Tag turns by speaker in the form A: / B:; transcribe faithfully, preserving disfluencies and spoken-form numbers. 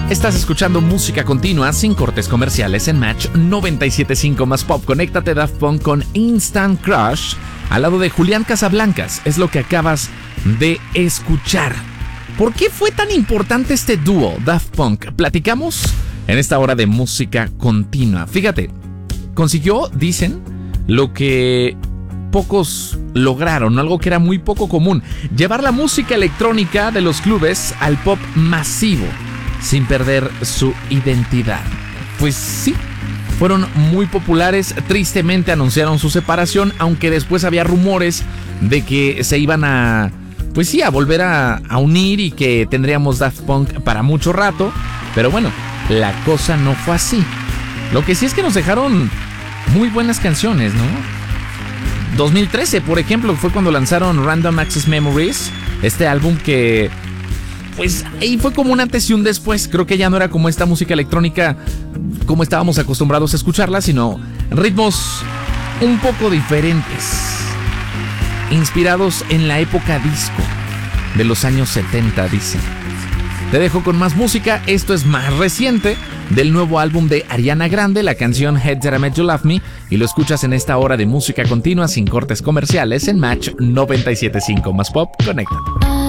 A: Estás escuchando música continua sin cortes comerciales en Match noventa y siete punto cinco más Pop. Conéctate, Daft Punk con Instant Crush al lado de Julián Casablancas. Es lo que acabas de escuchar. ¿Por qué fue tan importante este dúo, Daft Punk? Platicamos en esta hora de música continua. Fíjate, consiguió, dicen, lo que pocos lograron, algo que era muy poco común: llevar la música electrónica de los clubes al pop masivo, sin perder su identidad. Pues sí, fueron muy populares. Tristemente anunciaron su separación, aunque después había rumores de que se iban a, pues sí, a volver a, a unir y que tendríamos Daft Punk para mucho rato. Pero bueno, la cosa no fue así. Lo que sí es que nos dejaron muy buenas canciones, ¿no? dos mil trece, por ejemplo, fue cuando lanzaron Random Access Memories, este álbum que, pues, ahí fue como un antes y un después. Creo que ya no era como esta música electrónica como estábamos acostumbrados a escucharla, sino ritmos un poco diferentes, inspirados en la época disco de los años setenta, dicen. Te dejo con más música. Esto es más reciente, del nuevo álbum de Ariana Grande, la canción Head That I Met You Love Me, y lo escuchas en esta hora de música continua sin cortes comerciales en Match noventa y siete punto cinco más Pop. Conéctate.